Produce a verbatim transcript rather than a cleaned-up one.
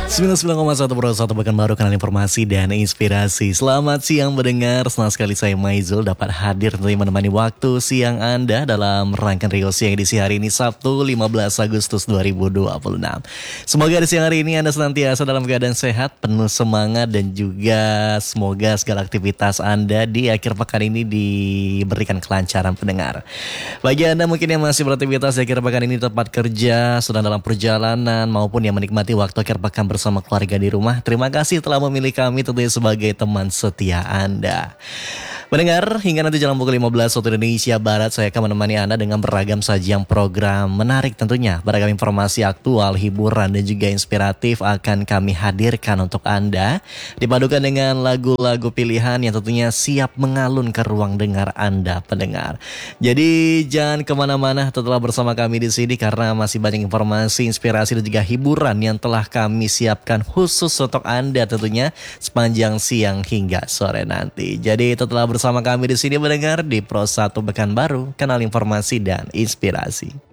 sembilan puluh sembilan koma satu Pro satu Pekan Baru, kanal informasi dan inspirasi. Selamat siang mendengar, senang sekali saya Maizul dapat hadir tentunya menemani waktu siang Anda dalam rangkaian Rio Siang edisi hari ini Sabtu lima belas Agustus dua ribu dua puluh enam. Semoga di siang hari ini Anda senantiasa dalam keadaan sehat, penuh semangat, dan juga semoga segala aktivitas Anda di akhir pekan ini diberikan kelancaran pendengar. Bagi Anda mungkin yang masih beraktivitas di akhir pekan ini, tempat kerja, sedang dalam perjalanan, maupun yang menikmati waktu akhir pekan bersama keluarga di rumah, terima kasih telah memilih kami tentunya sebagai teman setia Anda. Mendengar, hingga nanti jam pukul lima belas waktu Indonesia Barat, saya akan menemani Anda dengan beragam sajian program menarik tentunya. Beragam informasi aktual, hiburan, dan juga inspiratif akan kami hadirkan untuk Anda, dipadukan dengan lagu-lagu pilihan yang tentunya siap mengalun ke ruang dengar Anda pendengar. Jadi jangan kemana-mana, tetaplah bersama kami di sini karena masih banyak informasi, inspirasi, dan juga hiburan yang telah kami siapkan khusus untuk Anda tentunya sepanjang siang hingga sore nanti. Jadi tetaplah bersama kami di sini mendengar di Pro satu Pekan Baru, kanal informasi dan inspirasi.